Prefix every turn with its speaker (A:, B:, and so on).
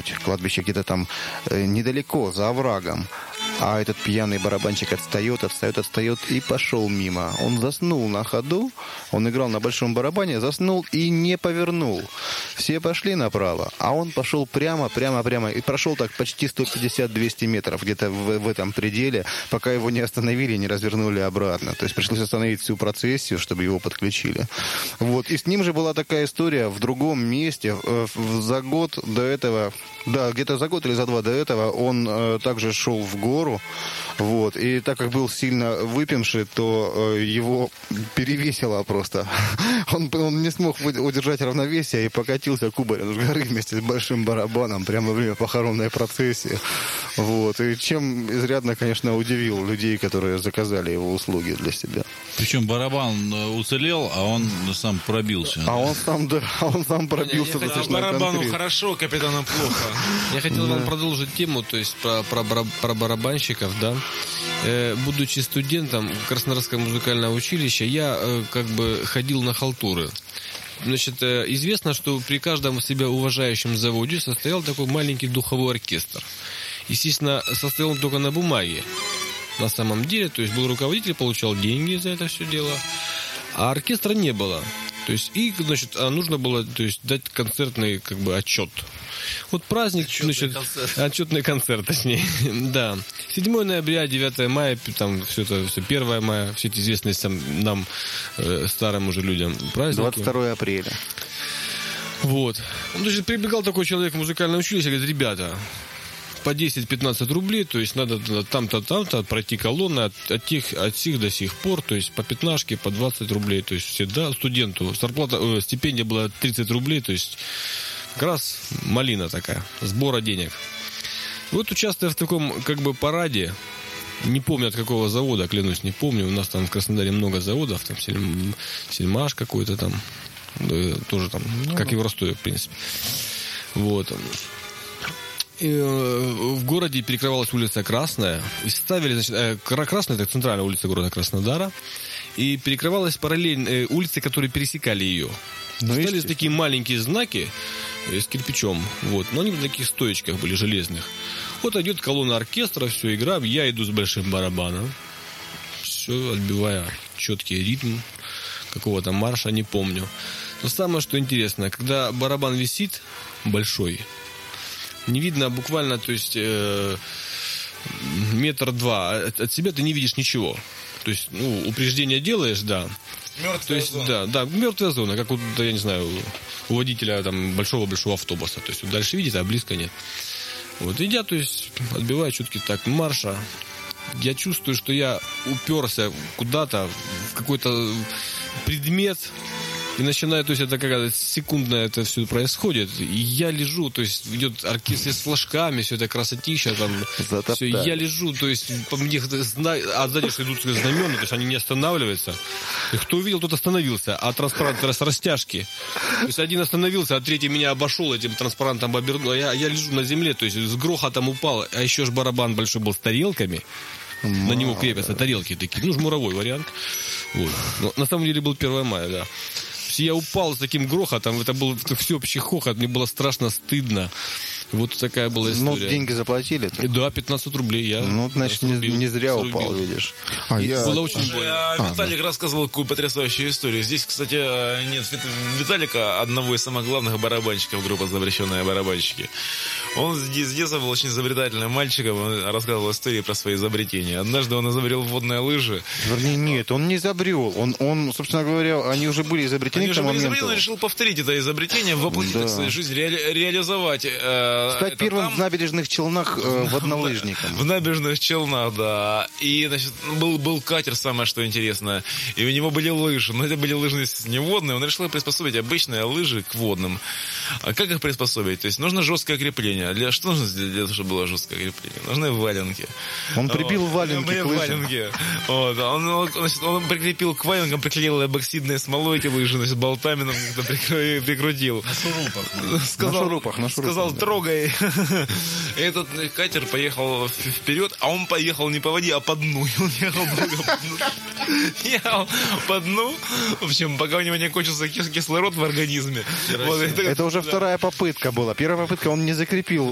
A: какое-нибудь кладбище где-то там недалеко, за оврагом. А этот пьяный барабанщик отстает и пошел мимо. Он заснул на ходу, он играл на большом барабане, заснул и не повернул. Все пошли направо, а он пошел прямо, и прошел так почти 150-200 метров где-то в этом пределе, пока его не остановили, не развернули обратно. То есть пришлось остановить всю процессию, чтобы его подключили. Вот. И с ним же была такая история в другом месте. За год до этого, да, где-то за год или за два до этого он также шел в гору. Вот. И так как был сильно выпивший, то его перевесило просто. Он не смог удержать равновесие и покатился кубарем с горы вместе с большим барабаном прямо во время похоронной процессии. Вот. И чем изрядно, конечно, удивил людей, которые заказали его услуги для себя.
B: Причем барабан уцелел, а он сам пробился.
A: А он сам пробился.
C: Барабану хорошо, капитану плохо.
D: Я хотел вам продолжить тему, то есть про барабанщиков, да. Будучи студентом Краснодарского музыкального училища, я как бы ходил на халтуры. Значит, известно, что при каждом себя уважающем заводе состоял такой маленький духовой оркестр. Естественно, состоял он только на бумаге. На самом деле, то есть был руководитель, получал деньги за это все дело, а оркестра не было. То есть, и, значит, нужно было, то есть, дать концертный, как бы, отчет. Вот праздник, отчетный концерт, точнее, да. 7 ноября, 9 мая, там, все это, 1 мая, все эти известные нам, старым уже людям, праздники.
A: 22 апреля.
D: Вот. Значит, прибегал такой человек в музыкальное училище, говорит: ребята, по 10-15 рублей, то есть надо там-то пройти колонны от сих до сих пор, то есть по 15, по 20 рублей, то есть всегда студенту зарплата, стипендия была 30 рублей, то есть как раз малина такая, сбора денег. И вот, участвуя в таком, как бы, параде, не помню от какого завода, клянусь, не помню, у нас там в Краснодаре много заводов, там Сельмаш какой-то там, тоже там, как и в Ростове, в принципе. Вот. И в городе перекрывалась улица Красная. И ставили, значит, Красная — это центральная улица города Краснодара. И перекрывалась параллельно улицы, которые пересекали ее. Ставились такие маленькие знаки с кирпичом. Вот. Но они на таких стоечках были железных. Вот идет колонна оркестра, все, игра. Я иду с большим барабаном. Все, отбивая четкий ритм какого-то марша, не помню. Но самое, что интересно, когда барабан висит большой, не видно буквально, то есть 1-2 метра от себя ты не видишь ничего. То есть, упреждение делаешь, да.
C: Мертвая зона.
D: Да, мертвая зона, как, я не знаю, у водителя там большого автобуса. То есть, дальше видит, а близко нет. Вот, идя, то есть, отбивая чутки так марша, я чувствую, что я уперся куда-то в какой-то предмет. И начинаю, то есть это какая-то секундная это все происходит. И я лежу, то есть идет оркестр с флажками, все это красотища там. Все, я лежу, то есть по мне, а сзади что идут знамена, то есть они не останавливаются. И кто увидел, тот остановился. А транспарант с растяжки. То есть один остановился, а третий меня обошел, этим транспарантом обернул. А я лежу на земле, то есть с грохотом упал. А еще ж барабан большой был с тарелками. На него крепятся тарелки такие. жмуровой вариант. Вот. Но на самом деле был 1 мая, да. Я упал с таким грохотом, это был всеобщий хохот, мне было страшно стыдно. Вот такая была история.
A: Ну, деньги заплатили?
D: Да, 15 рублей я.
A: Ну, значит, не зря упал, видишь.
D: Было очень больно.
C: Виталик рассказывал какую потрясающую историю. Здесь, кстати, нет Виталика, одного из самых главных барабанщиков группы «Запрещенные барабанщики». Он с детства был очень изобретательным мальчиком, он рассказывал истории про свои изобретения. Однажды он изобрел водные лыжи.
A: Вернее, нет, он не изобрел. Он, собственно говоря, они уже были изобретены к тому моменту.
C: Он решил повторить это изобретение, воплотить в свою жизнь, реализовать.
A: Стать первым в набережных Челнах воднолыжником.
C: В набережных Челнах, да. И, значит, был катер, самое что интересное. И у него были лыжи. Но это были лыжи не водные. Он решил приспособить обычные лыжи к водным. А как их приспособить? То есть нужно жесткое крепление. Что нужно для того, чтобы было жесткое крепление? Нужны валенки.
A: Он прибил валенки к лыжам.
C: Вот. Он прикрепил к валенкам, приклеил эбоксидной смолой эти лыжи, значит, болтами прикрутил.
D: На шурупах.
C: Сказал, трогай. Этот катер поехал вперед, а он поехал не по воде, а по дну. И он ехал по дну. В общем, пока у него не кончился кислород в организме.
A: Это уже вторая попытка была. Первая попытка он не закрепил